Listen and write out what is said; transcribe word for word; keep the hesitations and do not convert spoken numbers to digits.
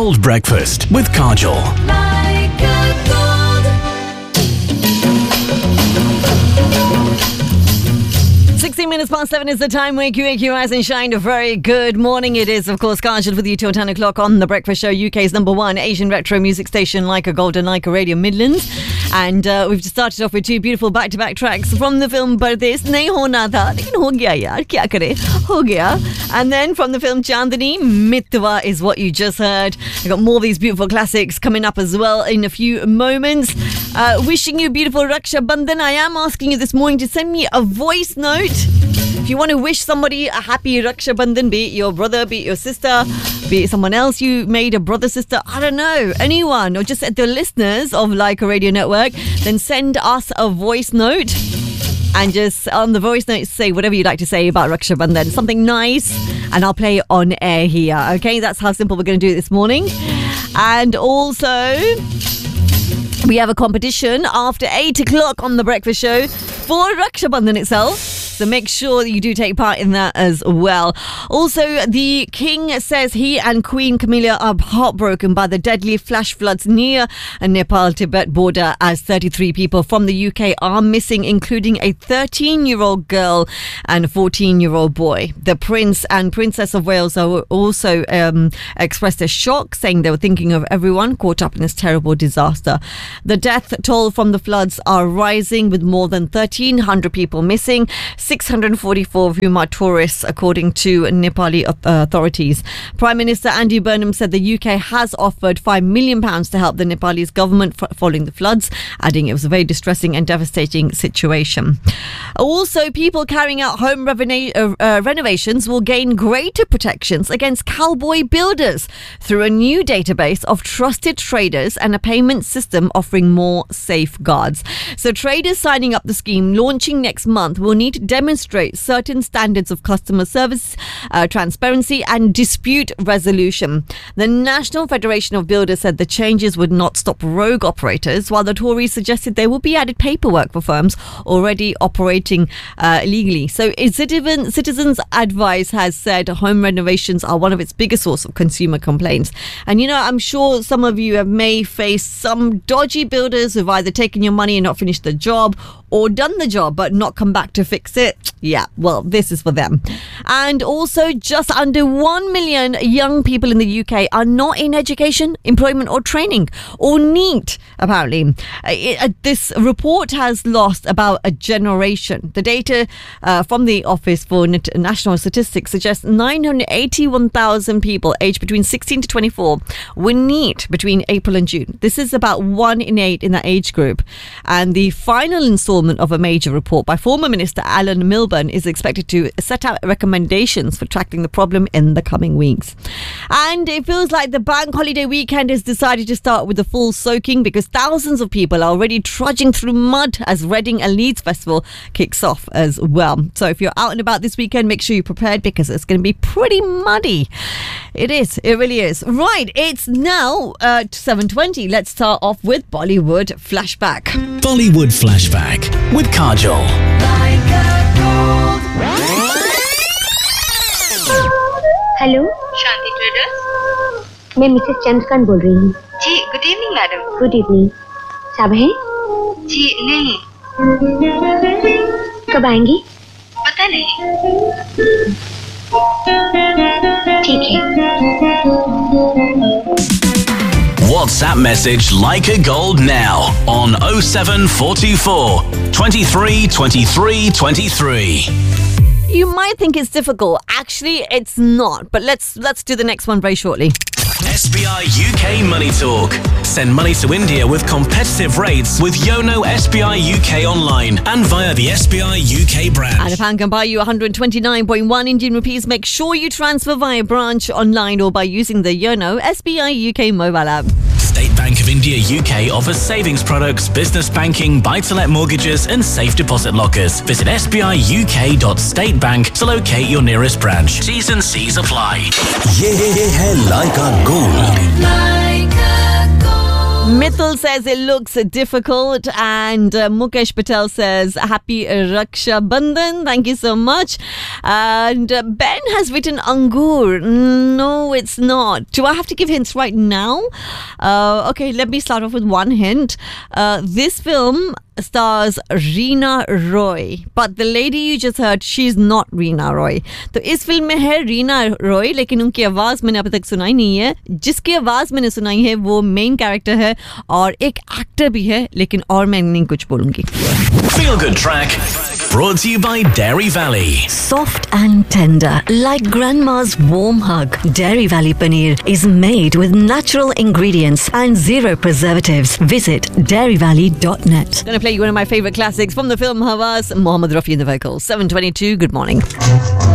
Gold Breakfast with Kajol. Like a gold. sixteen minutes past seven is the time. Wake you, wake you, rise and shine. A very good morning. It is, of course, Kajol with you till ten o'clock on The Breakfast Show, U K's number one Asian retro music station, Like a Gold and Like a Radio Midlands. And uh, we've just started off with two beautiful back-to-back tracks from the film Pardes. Nahi hona tha, lekin ho gaya yaar, kya kare, ho gaya. And then from the film Chandni, Mitwa is what you just heard. We've got more of these beautiful classics coming up as well in a few moments. Uh, wishing you beautiful Raksha Bandhan. I am asking you this morning to send me a voice note. If you want to wish somebody a happy Raksha Bandhan, be it your brother, be it your sister, be it someone else you made a brother, sister, I don't know, anyone, or just the listeners of Like a Radio Network, then send us a voice note. And just on the voice note, say whatever you'd like to say about Raksha Bandhan. Something nice, and I'll play it on air here. Okay, that's how simple we're going to do it this morning. And also, we have a competition after eight o'clock on The Breakfast Show for Raksha Bandhan itself. So make sure that you do take part in that as well. Also, the King says he and Queen Camilla are heartbroken by the deadly flash floods near a Nepal-Tibet border, as thirty-three people from the U K are missing, including a thirteen-year-old girl and a fourteen-year-old boy. The Prince and Princess of Wales are also um, expressed their shock, saying they were thinking of everyone caught up in this terrible disaster. The death toll from the floods are rising, with more than thirteen hundred people missing, six hundred forty-four of whom are tourists, according to Nepali authorities. Prime Minister Andy Burnham said the U K has offered five million pounds to help the Nepalese government f- following the floods, adding it was a very distressing and devastating situation. Also, people carrying out home revena- uh, uh, renovations will gain greater protections against cowboy builders through a new database of trusted traders and a payment system offering more safeguards. So traders signing up the scheme, launching next month, will need to demonstrate certain standards of customer service, uh, transparency and dispute resolution. The National Federation of Builders said the changes would not stop rogue operators, while the Tories suggested there will be added paperwork for firms already operating uh, illegally. So Citizen, Citizens Advice has said home renovations are one of its biggest source of consumer complaints. And you know, I'm sure some of you have may face some dodgy builders who've either taken your money and not finished the job, or done the job but not come back to fix it. Yeah, well, this is for them. And also, just under one million young people in the U K are not in education, employment or training, or NEET, apparently. It, uh, this report has lost about a generation. The data uh, from the Office for National Statistics suggests nine hundred eighty-one thousand people aged between sixteen to twenty-four were NEET between April and June. This is about one in eight in that age group. And the final installment of a major report by former Minister Alan Milburn is expected to set out recommendations for tackling the problem in the coming weeks. And it feels like the bank holiday weekend has decided to start with a full soaking, because thousands of people are already trudging through mud as Reading and Leeds Festival kicks off as well. So if you're out and about this weekend, make sure you're prepared, because it's going to be pretty muddy. It is. It really is. Right. It's now uh, seven twenty. Let's start off with Bollywood Flashback. Bollywood Flashback with Kajol. Like a gold. Hello Shanti traders. मैं Mrs Chandrakant बोल रही हूँ। जी good evening madam. Good evening. साहब हैं? जी नहीं। कब आएंगी? पता नहीं। ठीक है। WhatsApp message Like a Gold now on oh seven four two four, twenty-three twenty-three twenty-three. You might think it's difficult. Actually, it's not. But let's let's do the next one very shortly. S B I U K Money Talk. Send money to India with competitive rates with Yono S B I U K online and via the S B I U K branch. And a pound can buy you one hundred twenty-nine point one Indian rupees. Make sure you transfer via branch, online or by using the Yono S B I U K mobile app. State Bank of India U K offers savings products, business banking, buy-to-let mortgages and safe deposit lockers. Visit s b i u k dot state bank to locate your nearest branch. T's and C's apply. Like a gold. Mithil says it looks difficult, and uh, Mukesh Patel says happy Raksha Bandhan. Thank you so much. And uh, Ben has written Angur. No, it's not. Do I have to give hints right now? Uh, okay, let me start off with one hint. Uh, this film stars Reena Roy, but the lady you just heard, she's not Reena Roy. तो इस film में है रीना रॉय, लेकिन उनकी आवाज मैंने अब तक सुनाई नहीं है. जिसकी आवाज मैंने सुनाई है वो मेन कैरेक्टर है और एक एक्टर भी है, लेकिन और मैं नहीं कुछ बोलूंगी. Feel Good Track, brought to you by Dairy Valley. Soft and tender, like grandma's warm hug. Dairy Valley Paneer is made with natural ingredients and zero preservatives. Visit dairy valley dot net. Gonna play you one of my favorite classics from the film Havas. Mohammed Rafi in the vocals. seven twenty-two, good morning.